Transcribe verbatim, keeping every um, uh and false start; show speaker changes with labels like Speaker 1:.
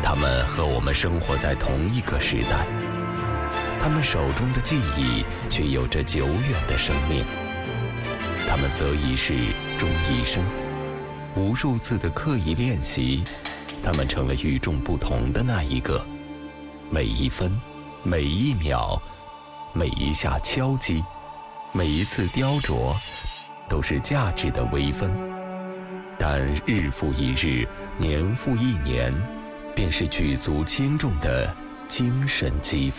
Speaker 1: 他们和我们生活在同一个时代，他们手中的记忆却有着久远的生命。他们择一事终一生，无数次的刻意练习，他们成了与众不同的那一个。每一分，每一秒，每一下敲击，每一次雕琢，都是价值的微分。但日复一日，年复一年，便是举足轻重的精神积分。